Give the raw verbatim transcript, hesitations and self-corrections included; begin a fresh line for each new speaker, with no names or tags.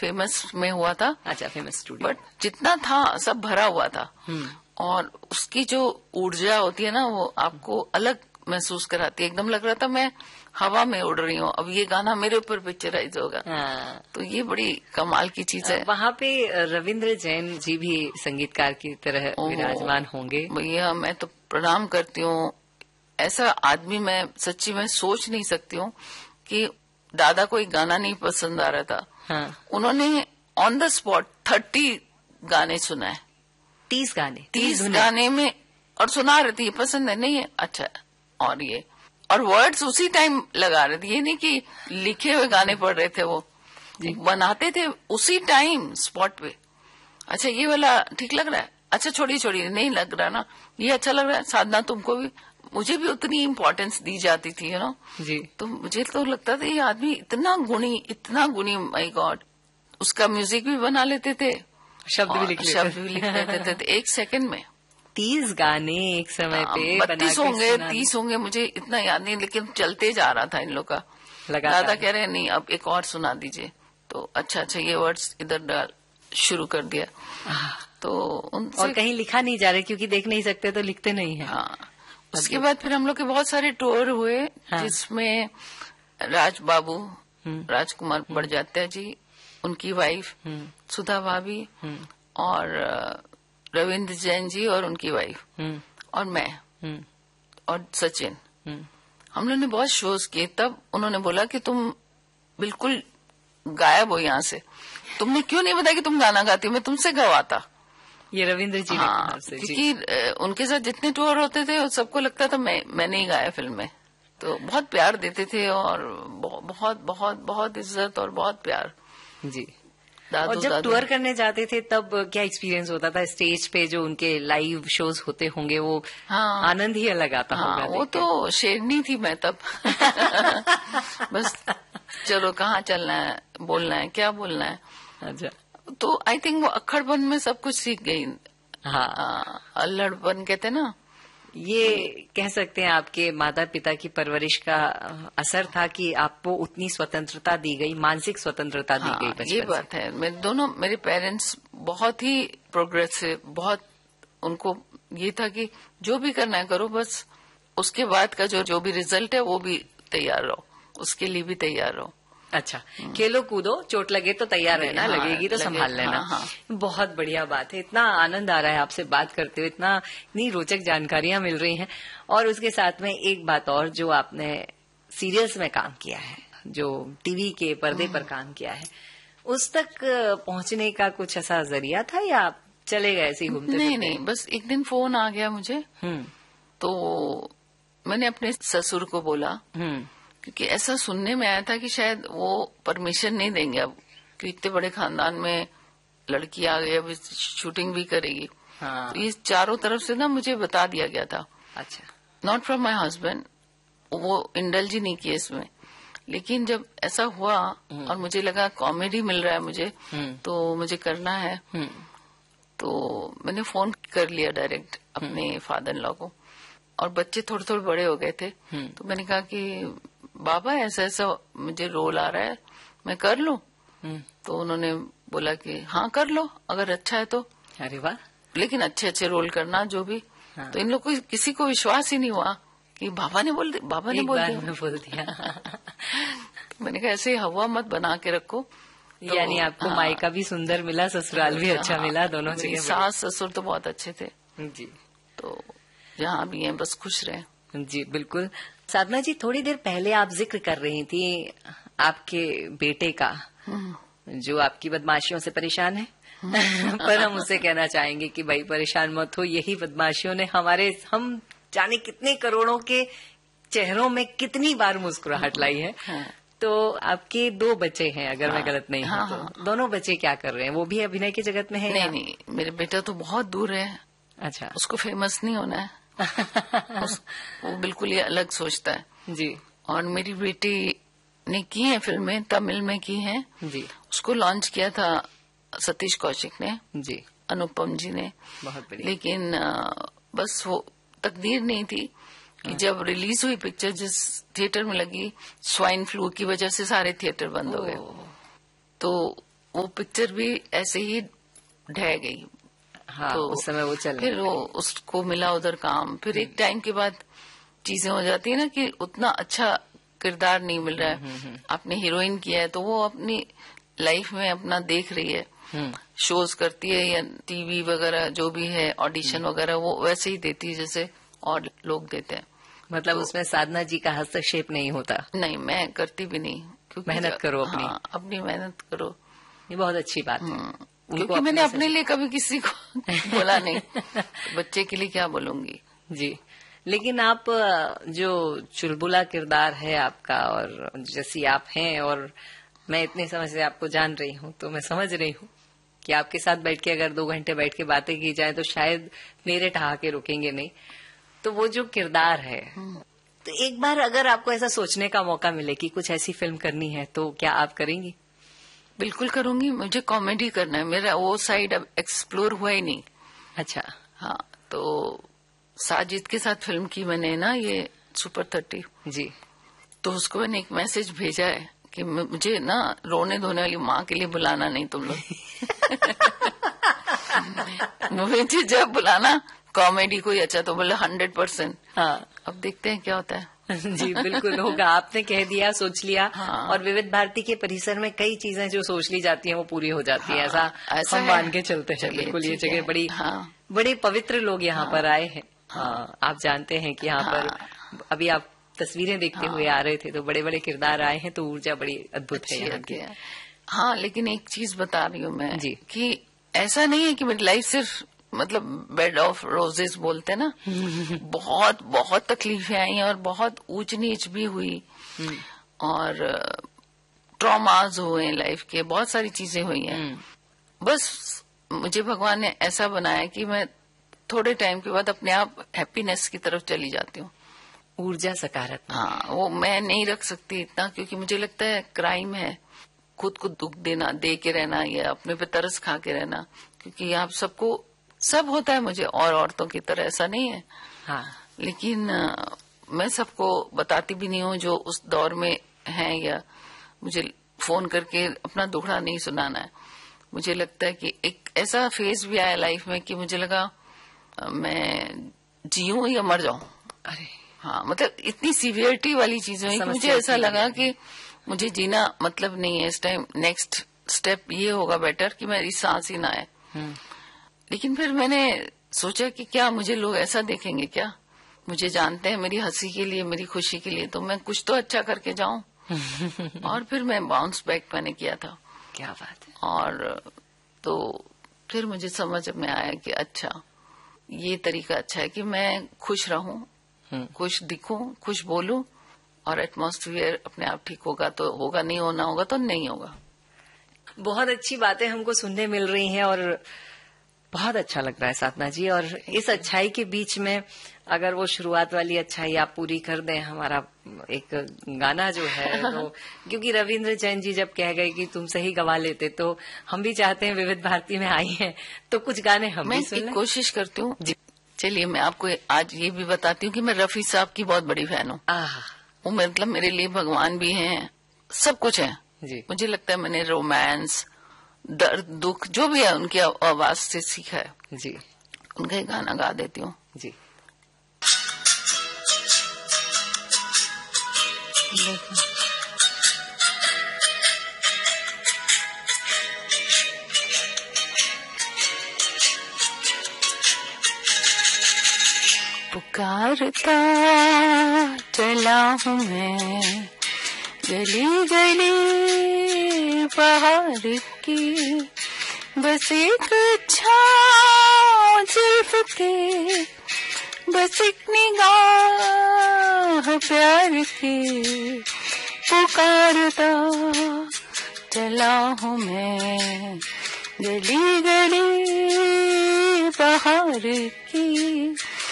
Famous में हुआ था।
अच्छा, फेमस स्टूडियो।
बट जितना था सब भरा हुआ था और उसकी जो ऊर्जा होती है ना वो आपको अलग महसूस कराती है। एकदम लग रहा था मैं हवा में उड़ रही हूँ, अब ये गाना मेरे ऊपर पिक्चराइज होगा।
हाँ।
तो ये बड़ी कमाल की चीज है।
वहाँ पे रविंद्र जैन जी भी संगीतकार की तरह विराजमान होंगे।
भैया मैं तो प्रणाम करती हूँ, ऐसा आदमी मैं सच्ची में सोच नहीं सकती हूँ कि दादा को एक गाना नहीं पसंद आ रहा था।
हाँ।
उन्होंने ऑन द स्पॉट थर्टी गाने सुनाए,
तीस गाने
तीस गाने में, और सुना रहे थे ये पसंद है नहीं है अच्छा, और ये और वर्ड्स उसी टाइम लगा रहे थे। ये नहीं कि लिखे हुए गाने पढ़ रहे थे, वो बनाते थे उसी टाइम स्पॉट पे। अच्छा ये वाला ठीक लग रहा है, अच्छा छोड़िए छोड़िए नहीं लग रहा ना, ये अच्छा लग रहा है। साधना तुमको भी, मुझे भी उतनी इम्पोर्टेंस दी जाती थी यू नो जी। तो मुझे तो लगता था ये आदमी इतना गुणी इतना गुणी, माय गॉड। उसका म्यूजिक भी बना लेते थे,
शब्द भी लिख लेते
शब्द भी लिख लेते थे, थे एक सेकंड में।
तीस गाने एक समय पे
बत्तीस होंगे तीस होंगे मुझे इतना याद नहीं, लेकिन चलते जा रहा था इन लोग का। दादा कह रहे नहीं अब एक और सुना दीजिए, तो अच्छा अच्छा ये वर्ड्स इधर डाल शुरू कर दिया। तो उनसे
और कहीं लिखा नहीं जा रहा क्योंकि देख नहीं सकते तो लिखते नहीं है।
हाँ। उसके बाद फिर हम लोग के बहुत सारे टूर हुए। हाँ। जिसमें राज बाबू, राजकुमार बड़जात्या जी, उनकी वाइफ सुधा भाभी और रविंद्र जैन जी और उनकी वाइफ और मैं और सचिन, हम लोग ने बहुत शोज किए। तब उन्होंने बोला कि तुम बिल्कुल गायब हो यहाँ से, तुमने क्यों नहीं बताया कि तुम गाना गाती हो, मैं तुमसे गवाता।
ये रविंद्र जी ने
हाँ, क्योंकि उनके साथ जितने टूर होते थे सबको लगता था मैं मैंने ही गाया फिल्म में। तो बहुत प्यार देते थे और बहुत बहुत बहुत इज्जत और बहुत प्यार जी।
और जब टूर करने जाते थे तब क्या एक्सपीरियंस होता था स्टेज पे, जो उनके लाइव शोज होते होंगे वो हाँ, आनंद ही अलग आता
हाँ,
होगा।
वो तो शेरनी थी मैं तब बस चलो कहाँ चलना है, बोलना है, क्या बोलना है।
अच्छा।
तो आई थिंक वो अक्खड़पन में सब कुछ सीख गई।
हाँ,
अल्लड़पन कहते ना,
ये कह सकते हैं आपके माता पिता की परवरिश का असर था कि आपको उतनी स्वतंत्रता दी गई, मानसिक स्वतंत्रता दी
हाँ,
गई बचपन
ये बात है। मैं दोनों मेरे पेरेंट्स बहुत ही प्रोग्रेसिव, बहुत उनको ये था कि जो भी करना है करो, बस उसके बाद का जो जो भी रिजल्ट है वो भी तैयार रहो, उसके लिए भी तैयार रहो।
अच्छा, खेलो कूदो, चोट लगे तो तैयार रहना, हाँ, लगेगी तो लगे, संभाल लेना।
हाँ, हाँ।
बहुत बढ़िया बात है। इतना आनंद आ रहा है आपसे बात करते हुए, इतना इतनी रोचक जानकारियां मिल रही हैं। और उसके साथ में एक बात और, जो आपने सीरियल्स में काम किया है, जो टीवी के पर्दे पर काम किया है, उस तक पहुंचने का कुछ ऐसा जरिया था या आप चले गए ऐसे ही घूमते?
नहीं नहीं, बस एक दिन फोन आ गया मुझे, तो मैंने अपने ससुर को बोला, क्योंकि ऐसा सुनने में आया था कि शायद वो परमिशन नहीं देंगे अब, क्योंकि इतने बड़े खानदान में लड़की आ गई, अब शूटिंग भी करेगी। हाँ। तो ये चारों तरफ से ना मुझे बता दिया गया था।
अच्छा।
नॉट फ्रॉम माय हस्बैंड, वो इंडल्ज ही नहीं किए इसमें, लेकिन जब ऐसा हुआ और मुझे लगा कॉमेडी मिल रहा है मुझे, तो मुझे करना है, तो मैंने फोन कर लिया डायरेक्ट अपने फादर इन लॉ को। और बच्चे थोड़े थोड़े बड़े हो गए थे, तो मैंने कहा कि बाबा ऐसा ऐसा मुझे रोल आ रहा है, मैं कर लूं? तो उन्होंने बोला कि हाँ कर लो, अगर अच्छा है तो।
अरे वाह। लेकिन
अच्छे अच्छे रोल करना जो भी। हाँ। तो इन लोग को किसी को विश्वास ही नहीं हुआ कि बाबा ने बोल दिया, बाबा ने बोल दिया
बोल दिया
तो मैंने कहा ऐसे हवा मत बना के रखो।
तो, यानी आपको हाँ, मायका भी सुंदर मिला, ससुराल भी अच्छा हाँ, मिला, दोनों जगह।
सास ससुर तो बहुत अच्छे थे
जी।
तो जहाँ भी हैं बस खुश रहे।
जी बिल्कुल। साधना जी, थोड़ी देर पहले आप जिक्र कर रही थी आपके बेटे का, जो आपकी बदमाशियों से परेशान है पर हम उससे कहना चाहेंगे कि भाई परेशान मत हो, यही बदमाशियों ने हमारे, हम जाने कितने करोड़ों के चेहरों में कितनी बार मुस्कुराहट लाई है। हाँ। तो आपके दो बच्चे हैं अगर हाँ, मैं गलत नहीं हूँ, हाँ, तो हाँ, दोनों बच्चे क्या कर रहे हैं? वो भी अभिनय की जगत में है?
नहीं नहीं, मेरे बेटा तो बहुत दूर है।
अच्छा।
उसको फेमस नहीं होना है उस, वो बिल्कुल ही अलग सोचता है
जी।
और मेरी बेटी ने की है फिल्में, तमिल में की हैं
जी।
उसको लॉन्च किया था सतीश कौशिक ने
जी,
अनुपम जी ने,
बहुत बढ़िया।
लेकिन बस वो तकदीर नहीं थी कि जब रिलीज हुई पिक्चर, जिस थिएटर में लगी, स्वाइन फ्लू की वजह से सारे थिएटर बंद हो गए। तो वो पिक्चर भी ऐसे ही ढह गई।
हाँ,
तो
उस समय वो चल
फिर वो उसको मिला उधर काम, फिर एक टाइम के बाद चीजें हो जाती है ना कि उतना अच्छा किरदार नहीं मिल रहा है। आपने हीरोइन किया है तो वो अपनी लाइफ में अपना देख रही है, शोज करती है या टीवी वगैरह जो भी है, ऑडिशन वगैरह वो वैसे ही देती है जैसे और लोग देते हैं।
मतलब
तो,
उसमें साधना जी का हस्तक्षेप नहीं होता?
नहीं, मैं करती भी नहीं, क्योंकि
मेहनत करो अपनी।
हाँ, अपनी मेहनत करो,
ये बहुत अच्छी बात है।
क्योंकि मैंने अपने लिए कभी किसी को बोला नहीं, बच्चे के लिए क्या बोलूंगी।
जी, लेकिन आप जो चुलबुला किरदार है आपका और जैसी आप हैं, और मैं इतने समय से आपको जान रही हूँ तो मैं समझ रही हूँ कि आपके साथ बैठ के अगर दो घंटे बैठ के बातें की जाए तो शायद मेरे ठहाके रुकेंगे नहीं। तो वो जो किरदार है, तो एक बार अगर आपको ऐसा सोचने का मौका मिले कि कुछ ऐसी फिल्म करनी है तो क्या आप करेंगी?
बिल्कुल करूंगी। मुझे कॉमेडी करना है, मेरा वो साइड अब एक्सप्लोर हुआ ही नहीं।
अच्छा।
हाँ, तो साजिद के साथ फिल्म की मैंने ना, ये सुपर थर्टी
जी। तो
उसको मैंने एक मैसेज भेजा है कि मुझे ना रोने धोने वाली माँ के लिए बुलाना नहीं तुम लोग। मुझे जब बुलाना कॉमेडी कोई अच्छा तो बोले हंड्रेड परसेंट।
हाँ,
अब देखते हैं क्या होता है।
जी बिल्कुल होगा। आपने कह दिया, सोच लिया।
हाँ।
और विविध भारती के परिसर में कई चीजें जो सोच ली जाती हैं वो पूरी हो जाती है।
हाँ,
ऐसा,
ऐसा
हम मान के चलते हैं। बिल्कुल, ये जगह बड़ी
हाँ।
बड़े पवित्र लोग यहाँ
हाँ।
पर आए हैं। हाँ, आप जानते हैं कि यहाँ
हाँ।
पर अभी आप तस्वीरें देखते
हाँ।
हुए आ रहे थे तो बड़े बड़े किरदार आए हैं, तो ऊर्जा बड़ी अद्भुत है यहाँ की।
हाँ, लेकिन एक चीज बता रही हूँ मैं
जी
कि ऐसा नहीं है कि मेरी लाइफ सिर्फ मतलब बेड ऑफ रोजेस बोलते ना, बहुत बहुत तकलीफें आई और बहुत ऊंच नीच भी हुई और ट्रॉमाज हुए लाइफ के, बहुत सारी चीजें हुई हैं। बस मुझे भगवान ने ऐसा बनाया कि मैं थोड़े टाइम के बाद अपने आप हैप्पीनेस की तरफ चली जाती हूँ।
ऊर्जा सकारात्मक।
हाँ, वो मैं नहीं रख सकती इतना, क्योंकि मुझे लगता है क्राइम है खुद को दुख देना, दे के रहना या अपने पे तरस खा के रहना, क्योंकि आप सबको सब होता है, मुझे और औरतों की तरह ऐसा नहीं है।
हाँ।
लेकिन आ, मैं सबको बताती भी नहीं हूँ जो उस दौर में हैं, या मुझे फोन करके अपना दुखड़ा नहीं सुनाना है। मुझे लगता है कि एक ऐसा फेज भी आया लाइफ में कि मुझे लगा आ, मैं जीऊं या मर जाऊं।
अरे
हाँ, मतलब इतनी सीवियरिटी वाली चीजें हुई कि मुझे ऐसा लगा कि मुझे जीना मतलब नहीं है इस टाइम। नेक्स्ट स्टेप ये होगा बेटर कि मेरी सांस ही ना आए। लेकिन फिर मैंने सोचा कि क्या मुझे लोग ऐसा देखेंगे क्या, मुझे जानते हैं मेरी हंसी के लिए, मेरी खुशी के लिए, तो मैं कुछ तो अच्छा करके जाऊं। और फिर मैं बाउंस बैक मैंने किया था।
क्या बात है।
और तो फिर मुझे समझ में आया कि अच्छा ये तरीका अच्छा है कि मैं खुश रहूं, खुश दिखूं, खुश बोलूं, और एटमॉस्फेयर अपने आप ठीक होगा तो होगा, नहीं होना होगा तो नहीं होगा।
बहुत अच्छी बातें हमको सुनने मिल रही हैं और बहुत अच्छा लग रहा है साधना जी। और इस अच्छाई के बीच में अगर वो शुरुआत वाली अच्छाई आप पूरी कर दें, हमारा एक गाना जो है तो, क्योंकि रविंद्र जैन जी जब कह गए कि तुम सही गवा लेते, तो हम भी चाहते हैं विविध भारती में आई हैं तो कुछ गाने हम भी सुन लें।
मैं कोशिश करती हूँ। चलिए मैं आपको आज ये भी बताती हूँ कि मैं रफी साहब की बहुत बड़ी फैन हूँ। वो मतलब मेरे लिए भगवान भी हैं, सब कुछ है जी। मुझे लगता है मैंने रोमांस, दर्द, दुख जो भी है उनकी आवाज से सीखा है जी। उनका ही गाना गा देती हूँ जी। पुकारता चला हूँ मैं गली गली पहाड़ की, बस एक छाँव जुल्फ के, बस एक निगाह प्यार की, पुकारता चला हूँ मैं गली गली पहाड़ की।